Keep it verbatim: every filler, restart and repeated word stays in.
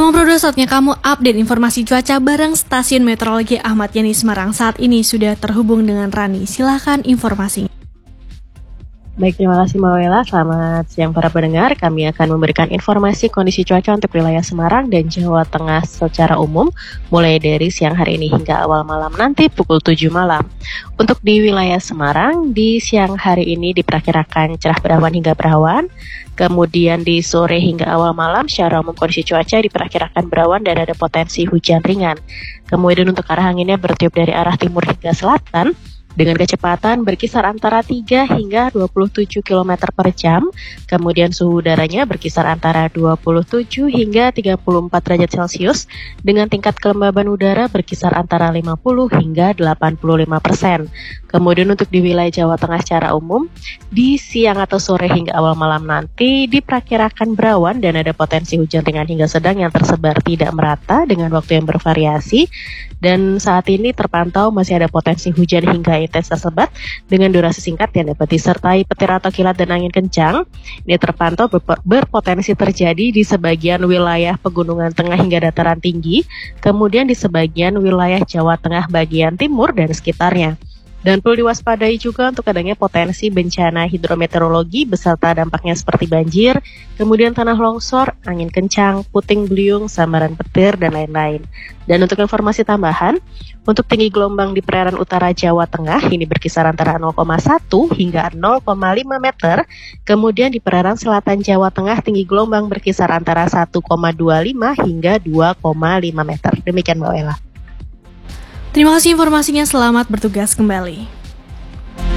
Halo Bro, saatnya kamu update informasi cuaca bareng Stasiun Meteorologi Ahmad Yani Semarang. Saat ini sudah terhubung dengan Rani. Silahkan informasinya. Baik, terima kasih Mbak Wela. Selamat siang para pendengar. Kami akan memberikan informasi kondisi cuaca untuk wilayah Semarang dan Jawa Tengah secara umum, mulai dari siang hari ini hingga awal malam nanti pukul tujuh malam. Untuk di wilayah Semarang, di siang hari ini diperkirakan cerah berawan hingga berawan. Kemudian di sore hingga awal malam, secara umum kondisi cuaca diperkirakan berawan dan ada potensi hujan ringan. Kemudian untuk arah anginnya bertiup dari arah timur hingga selatan, dengan kecepatan berkisar antara tiga hingga dua puluh tujuh kilometer per jam. Kemudian suhu udaranya berkisar antara dua puluh tujuh hingga tiga puluh empat derajat Celcius, dengan tingkat kelembaban udara berkisar antara lima puluh hingga delapan puluh lima persen. Kemudian untuk di wilayah Jawa Tengah secara umum, di siang atau sore hingga awal malam nanti diperkirakan berawan dan ada potensi hujan ringan hingga sedang yang tersebar tidak merata dengan waktu yang bervariasi. Dan saat ini terpantau masih ada potensi hujan hingga intensitas lebat dengan durasi singkat yang dapat disertai petir atau kilat dan angin kencang. Ini terpantau berpotensi terjadi di sebagian wilayah pegunungan tengah hingga dataran tinggi, kemudian di sebagian wilayah Jawa Tengah bagian timur dan sekitarnya. Dan perlu diwaspadai juga untuk adanya potensi bencana hidrometeorologi beserta dampaknya seperti banjir, kemudian tanah longsor, angin kencang, puting beliung, sambaran petir, dan lain-lain. Dan untuk informasi tambahan, untuk tinggi gelombang di perairan utara Jawa Tengah ini berkisar antara nol koma satu hingga nol koma lima meter, kemudian di perairan selatan Jawa Tengah tinggi gelombang berkisar antara satu koma dua lima hingga dua koma lima meter. Demikian Mbak Ella. Terima kasih informasinya, selamat bertugas kembali.